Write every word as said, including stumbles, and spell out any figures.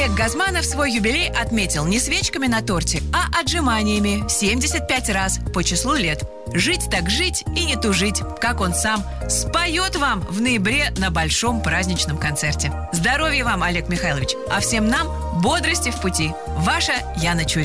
Олег Газманов свой юбилей отметил не свечками на торте, а отжиманиями семьдесят пять раз по числу лет. Жить так жить и не тужить, как он сам споет вам в ноябре на большом праздничном концерте. Здоровья вам, Олег Михайлович, а всем нам бодрости в пути. Ваша Яна Чурина.